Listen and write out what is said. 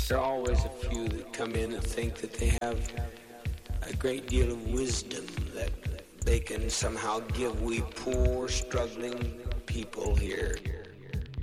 There are always a few that come in and think that they have a great deal of wisdom that they can somehow give we poor, struggling people here.